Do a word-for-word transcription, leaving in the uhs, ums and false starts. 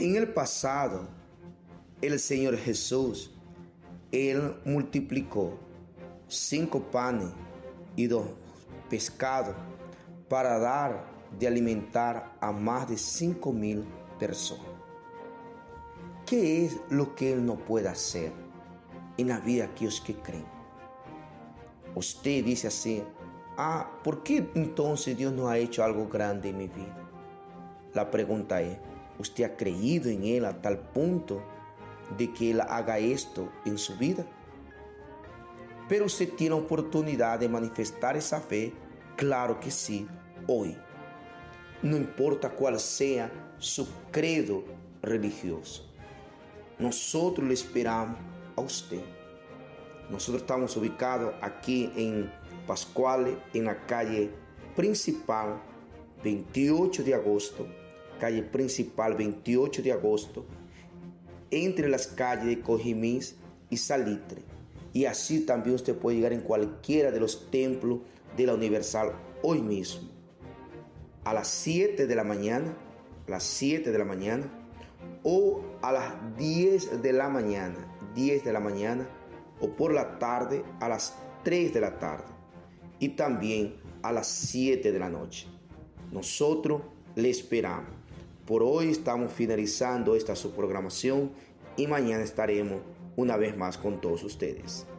En el pasado, el Señor Jesús, Él multiplicó cinco panes y dos pescados para dar de alimentar a más de cinco mil personas. ¿Qué es lo que Él no puede hacer en la vida de aquellos que creen? Usted dice así: ah, ¿por qué entonces Dios no ha hecho algo grande en mi vida? La pregunta es: ¿usted ha creído en Él a tal punto de que Él haga esto en su vida? Pero usted tiene oportunidad de manifestar esa fe, claro que sí, hoy. No importa cuál sea su credo religioso. Nosotros le esperamos a usted. Nosotros estamos ubicados aquí en Pascuales, en la calle principal veintiocho de agosto, calle principal veintiocho de agosto, entre las calles de Cojimís y Salitre. Y así también usted puede llegar en cualquiera de los templos de la Universal hoy mismo. A las siete de la mañana, a las siete de la mañana, o a las diez de la mañana, diez de la mañana, o por la tarde a las tres de la tarde, y también a las siete de la noche. Nosotros le esperamos. Por hoy estamos finalizando esta su programación y mañana estaremos una vez más con todos ustedes.